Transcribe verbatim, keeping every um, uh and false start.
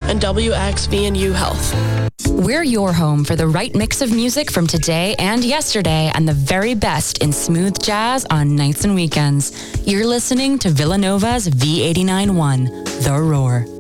and W X V and U Health. We're your home for the right mix of music from today and yesterday and the very best in smooth jazz on nights and weekends. You're listening to Villanova's V eighty-nine point one, The Roar.